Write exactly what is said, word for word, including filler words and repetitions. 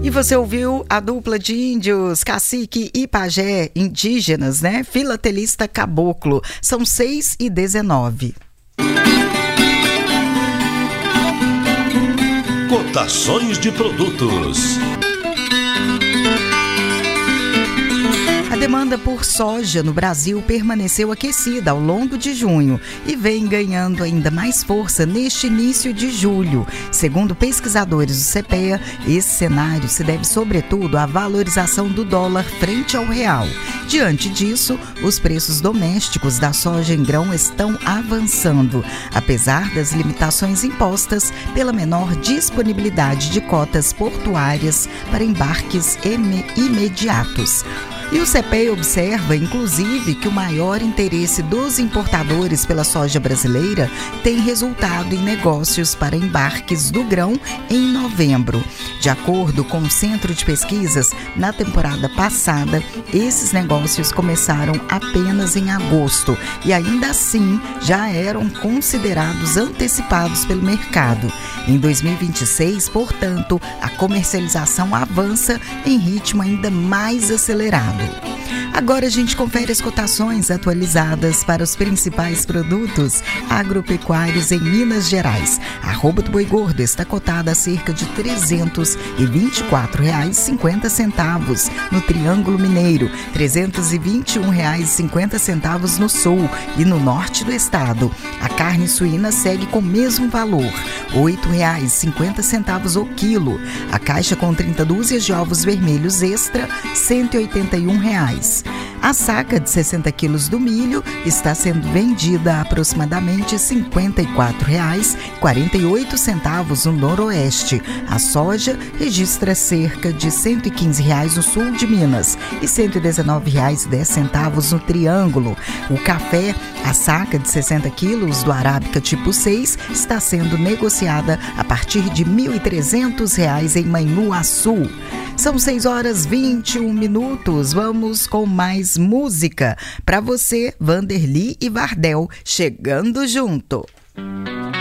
E você ouviu a dupla de índios, cacique e pajé, indígenas, né? Filatelista Caboclo. São seis e dezenove. Cotações de produtos. A demanda por soja no Brasil permaneceu aquecida ao longo de junho e vem ganhando ainda mais força neste início de julho. Segundo pesquisadores do CEPEA, esse cenário se deve sobretudo à valorização do dólar frente ao real. Diante disso, os preços domésticos da soja em grão estão avançando, apesar das limitações impostas pela menor disponibilidade de cotas portuárias para embarques imediatos. E o CEPEA observa, inclusive, que o maior interesse dos importadores pela soja brasileira tem resultado em negócios para embarques do grão em novembro. De acordo com o Centro de Pesquisas, na temporada passada, esses negócios começaram apenas em agosto e ainda assim já eram considerados antecipados pelo mercado. Em dois mil e vinte e seis, portanto, a comercialização avança em ritmo ainda mais acelerado. Agora a gente confere as cotações atualizadas para os principais produtos agropecuários em Minas Gerais. A arroba do boi gordo está cotada a cerca de trezentos e vinte e quatro reais e cinquenta centavos no Triângulo Mineiro, trezentos e vinte e um reais e cinquenta centavos no sul e no norte do estado. A carne suína segue com o mesmo valor, oito reais e cinquenta centavos o quilo. A caixa com trinta dúzias de ovos vermelhos extra, cento e oitenta e um reais. A saca de sessenta quilos do milho está sendo vendida a aproximadamente cinquenta e quatro reais e quarenta e oito centavos no noroeste. A soja registra cerca de cento e quinze reais no sul de Minas e cento e dezenove reais e dez centavos no Triângulo. O café, a saca de sessenta quilos do Arábica tipo seis, está sendo negociada a partir de mil e trezentos reais em Manhuaçu. São seis horas e vinte e um minutos. Vamos com mais música. Para você, Vanderly e Vardel, chegando junto.